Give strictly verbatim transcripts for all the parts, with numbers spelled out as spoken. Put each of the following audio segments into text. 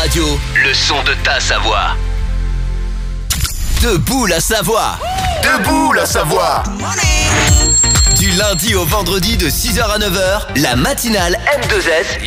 Radio, le son de ta Savoie. Debout la Savoie. Debout la Savoie. Du lundi au vendredi de six heures à neuf heures, la matinale M deux S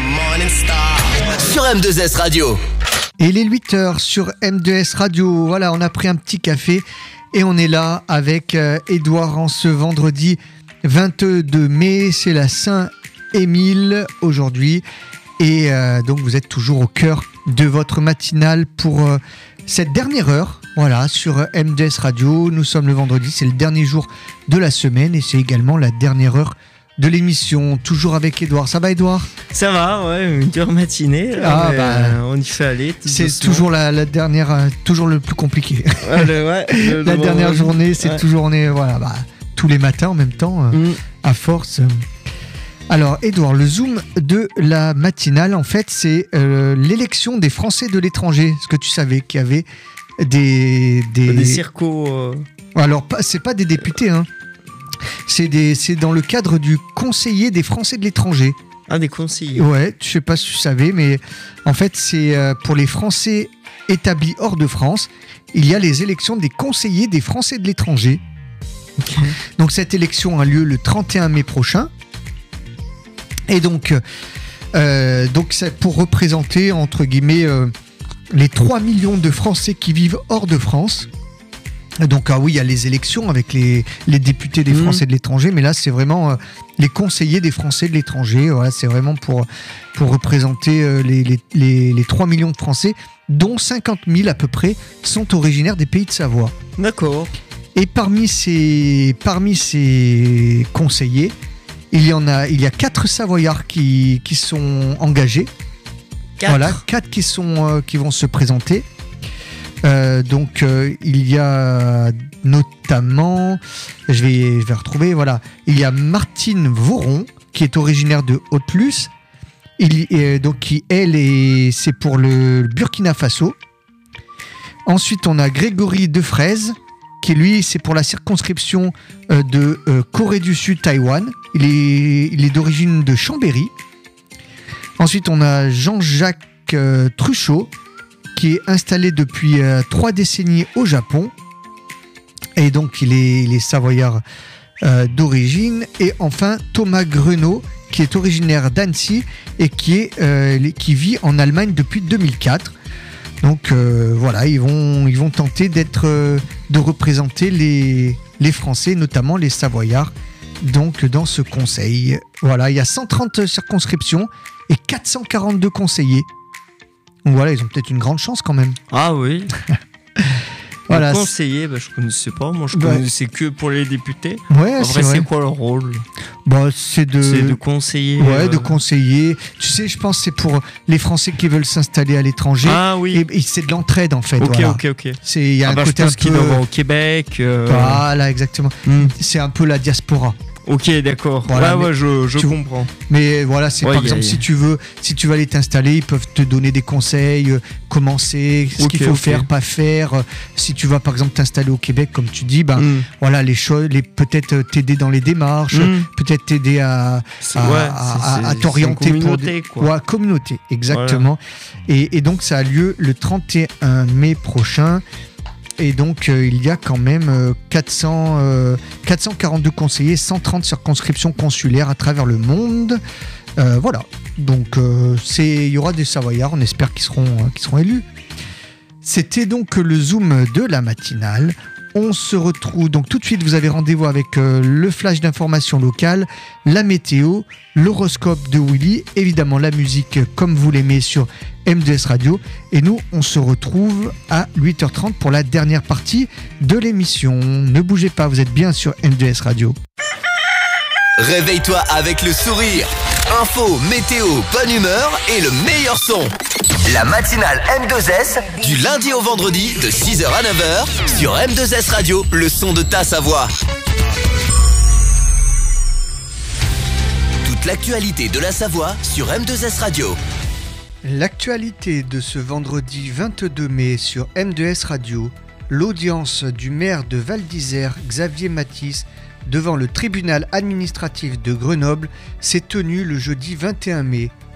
sur M deux S Radio. Et il est huit heures sur M deux S Radio. Voilà, on a pris un petit café et on est là avec euh, Edouard en ce vendredi vingt-deux mai. C'est la Saint-Émile aujourd'hui. Et euh, donc vous êtes toujours au cœur de votre matinale pour euh, cette dernière heure. Voilà, sur M deux S Radio. Nous sommes le vendredi, c'est le dernier jour de la semaine et c'est également la dernière heure de l'émission. Toujours avec Edouard. Ça va, Edouard ? Ça va, ouais, une dure matinée. Ah, bah, euh, on y fait aller. C'est doucement. toujours la, la dernière, euh, toujours le plus compliqué. Ouais, le, ouais, le, la le dernière bon, journée, c'est ouais. toujours, on est, voilà, bah, tous les matins en même temps, euh, Mm. à force. Alors, Edouard, le zoom de la matinale, en fait, c'est euh, l'élection des Français de l'étranger. Est-ce que tu savais qu'il y avait des... Des, Des circos. Euh... Alors, pas, c'est pas des députés, hein. C'est, des, c'est dans le cadre du conseiller des Français de l'étranger. Ah, des conseillers. Ouais, je sais pas si tu savais, mais en fait, c'est euh, pour les Français établis hors de France, il y a les élections des conseillers des Français de l'étranger. Okay. Donc, cette élection a lieu le trente et un mai prochain. Et donc, euh, donc c'est pour représenter, entre guillemets, euh, les trois millions de Français qui vivent hors de France. Donc, ah oui, il y a les élections avec les, les députés des Français mmh. de l'étranger, mais là, c'est vraiment euh, les conseillers des Français de l'étranger. Voilà, c'est vraiment pour, pour représenter euh, les, les, les, les trois millions de Français, dont cinquante mille à peu près sont originaires des pays de Savoie. D'accord. Et parmi ces, parmi ces conseillers, il y en a, il y a quatre Savoyards qui, qui sont engagés. Quatre. Voilà, quatre qui, sont, euh, qui vont se présenter. Euh, donc euh, il y a notamment, je vais, je vais retrouver, voilà, il y a Martine Voron qui est originaire de Haute-Luce, il, euh, donc qui elle est, c'est pour le Burkina Faso. Ensuite on a Grégory Defraise qui lui c'est pour la circonscription euh, de euh, Corée du Sud Taïwan. Il est, il est d'origine de Chambéry. Ensuite on a Jean-Jacques euh, Truchot qui est installé depuis euh, trois décennies au Japon. Et donc, il est, il est savoyard euh, d'origine. Et enfin, Thomas Grenaud, qui est originaire d'Annecy et qui, est, euh, qui vit en Allemagne depuis deux mille quatre. Donc, euh, voilà, ils vont, ils vont tenter d'être, euh, de représenter les, les Français, notamment les Savoyards, donc, dans ce conseil. Voilà, il y a cent trente circonscriptions et quatre cent quarante-deux conseillers. Donc voilà, ils ont peut-être une grande chance quand même. Ah oui. Voilà. Le conseiller, bah, je connaissais pas. Moi, je ouais. connaissais que pour les députés. Ouais, en c'est vrai, vrai. c'est quoi leur rôle ? Bah, c'est de... C'est de conseiller. Ouais, euh... de conseiller. Tu sais, je pense que c'est pour les Français qui veulent s'installer à l'étranger. Ah oui. Et, et c'est de l'entraide en fait. Ok, voilà. ok, ok. C'est, il y a ah un bah, côté je pense un qu'ils peu... doivent au Québec. Euh... Voilà, exactement. Mm. C'est un peu la diaspora. Ok, d'accord. Voilà, ouais, ouais, je, je tu... comprends. Mais voilà, c'est ouais, par exemple, a... si tu veux, si tu vas aller t'installer, ils peuvent te donner des conseils, euh, comment c'est, ce okay, qu'il faut okay. faire, pas faire. Euh, si tu vas par exemple t'installer au Québec, comme tu dis, ben mm. voilà les choses, les peut-être t'aider dans les démarches, mm. peut-être t'aider à, c'est, à, ouais, à, c'est, à t'orienter c'est une pour communauté, quoi. Ouais, communauté, exactement. Voilà. Et, et donc ça a lieu le trente et un mai prochain. Et donc, euh, il y a quand même euh, quatre cents, euh, quatre cent quarante-deux conseillers, cent trente circonscriptions consulaires à travers le monde. Euh, voilà. Donc, euh, c'est, il y aura des Savoyards, on espère qu'ils seront, euh, qu'ils seront élus. C'était donc le Zoom de la matinale. On se retrouve donc tout de suite. Vous avez rendez-vous avec euh, le flash d'information locale, la météo, l'horoscope de Willy, évidemment la musique comme vous l'aimez sur M deux S Radio. Et nous, on se retrouve à huit heures trente pour la dernière partie de l'émission. Ne bougez pas, vous êtes bien sur M deux S Radio. Réveille-toi avec le sourire. Info, météo, bonne humeur et le meilleur son. La matinale M deux S, du lundi au vendredi de six heures à neuf heures sur M deux S Radio, le son de ta Savoie. Toute l'actualité de la Savoie sur M deux S Radio. L'actualité de ce vendredi vingt-deux mai sur M deux S Radio, l'audience du maire de Val d'Isère, Xavier Matisse, devant le tribunal administratif de Grenoble s'est tenue le jeudi vingt et un mai.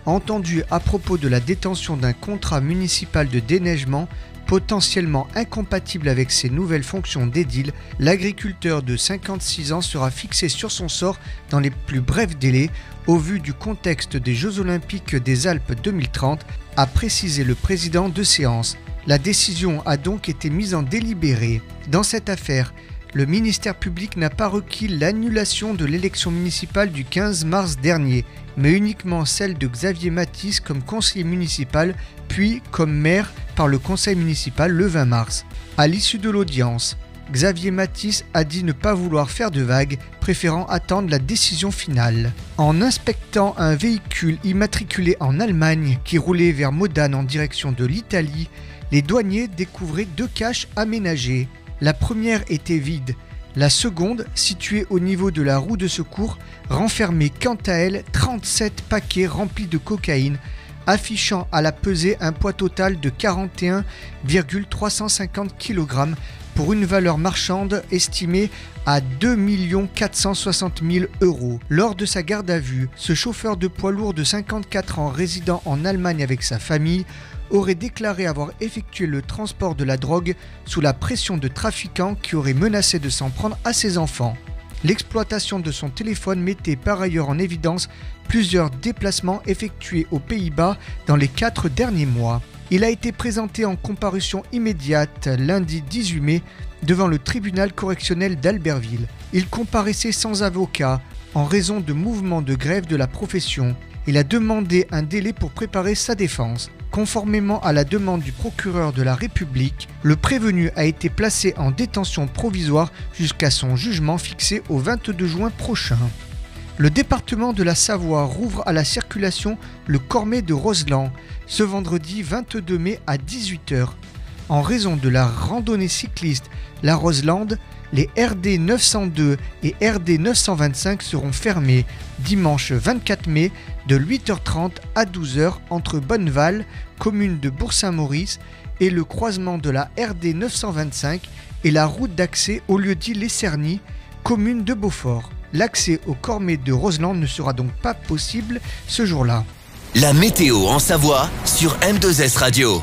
Entendu à propos de la détention d'un contrat municipal de déneigement potentiellement incompatible avec ses nouvelles fonctions d'édile, l'agriculteur de cinquante-six ans sera fixé sur son sort dans les plus brefs délais au vu du contexte des Jeux Olympiques des Alpes deux mille trente, a précisé le président de séance. La décision a donc été mise en délibéré. Dans cette affaire, le ministère public n'a pas requis l'annulation de l'élection municipale du quinze mars dernier, mais uniquement celle de Xavier Matisse comme conseiller municipal, puis comme maire par le conseil municipal le vingt mars. À l'issue de l'audience, Xavier Matisse a dit ne pas vouloir faire de vagues, préférant attendre la décision finale. En inspectant un véhicule immatriculé en Allemagne qui roulait vers Modane en direction de l'Italie, les douaniers découvraient deux caches aménagées. La première était vide, la seconde, située au niveau de la roue de secours, renfermait quant à elle trente-sept paquets remplis de cocaïne, affichant à la pesée un poids total de quarante et un virgule trois cent cinquante kilogrammes pour une valeur marchande estimée à deux millions quatre cent soixante mille euros. Lors de sa garde à vue, ce chauffeur de poids lourd de cinquante-quatre ans résidant en Allemagne avec sa famille aurait déclaré avoir effectué le transport de la drogue sous la pression de trafiquants qui auraient menacé de s'en prendre à ses enfants. L'exploitation de son téléphone mettait par ailleurs en évidence plusieurs déplacements effectués aux Pays-Bas dans les quatre derniers mois. Il a été présenté en comparution immédiate lundi dix-huit mai devant le tribunal correctionnel d'Albertville. Il comparaissait sans avocat en raison de mouvements de grève de la profession. Il a demandé un délai pour préparer sa défense. Conformément à la demande du procureur de la République, le prévenu a été placé en détention provisoire jusqu'à son jugement fixé au vingt-deux juin prochain. Le département de la Savoie rouvre à la circulation le Cormet de Roseland ce vendredi vingt-deux mai à dix-huit heures. En raison de la randonnée cycliste La Roselande, les R D neuf cent deux et R D neuf cent vingt-cinq seront fermés dimanche vingt-quatre mai de huit heures trente à douze heures entre Bonneval, commune de Bourg-Saint-Maurice, et le croisement de la R D neuf cent vingt-cinq et la route d'accès au lieu-dit Les Cernis, commune de Beaufort. L'accès au Cormet de Roseland ne sera donc pas possible ce jour-là. La météo en Savoie sur M deux S Radio.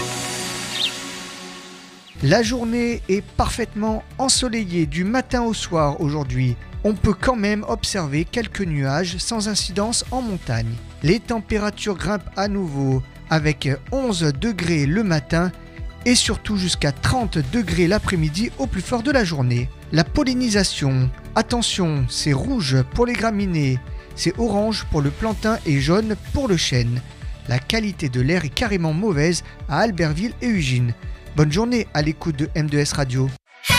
La journée est parfaitement ensoleillée du matin au soir aujourd'hui. On peut quand même observer quelques nuages sans incidence en montagne. Les températures grimpent à nouveau avec onze degrés le matin et surtout jusqu'à trente degrés l'après-midi au plus fort de la journée. La pollinisation, attention, c'est rouge pour les graminées, c'est orange pour le plantain et jaune pour le chêne. La qualité de l'air est carrément mauvaise à Albertville et Ugine. Bonne journée à l'écoute de M deux S Radio.